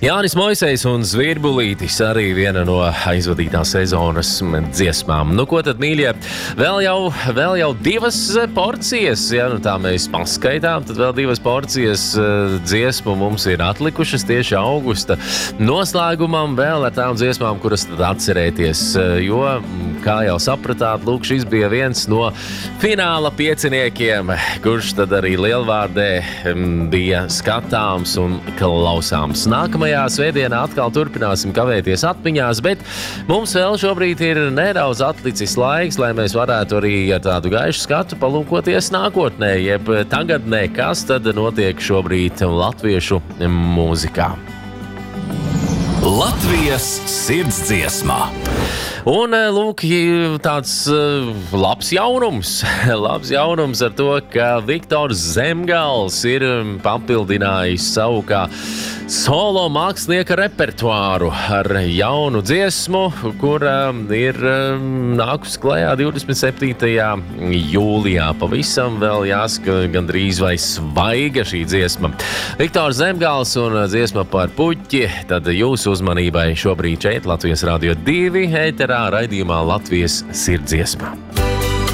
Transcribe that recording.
Jānis Moisejs un Zvirbulītis arī viena no aizvadītās sezonas dziesmām. Nu, ko tad, mīļie? Vēl jau 2 porcijas, ja nu tā mēs paskaitām, tad vēl 2 porcijas dziesmu mums ir atlikušas tieši augusta noslēgumam, vēl ar tām dziesmām, kuras tad atcerēties, jo, kā jau sapratāt, lūk, šis bija viens no fināla pieciniekiem, kurš tad arī lielvārdē bija skatāms un klausāms. Nākamajā svētdienā atkal turpināsim kavēties atmiņās, bet mums vēl šobrīd ir nedaudz atlicis laiks, lai mēs varētu arī ar tādu gaišu skatu palūkoties nākotnē, jeb tagadnē, kas tad notiek šobrīd latviešu mūzikā. Latvijas sirdsdziesmā. Un, lūk, tāds labs jaunums. Labs jaunums ar to, ka Viktors Zemgals ir papildinājis savu kā solo mākslinieka repertuāru ar jaunu dziesmu, kura ir nākusi klajā 27. jūlijā. Pavisam vēl jāsaka gandrīz vai svaiga šī dziesma. Viktors Zemgals un dziesma par puķi, tad jūsu uzmanībai šobrīd šeit Latvijas Radio 2 ēterā raidījumā Latvijas sirdsdziesmā.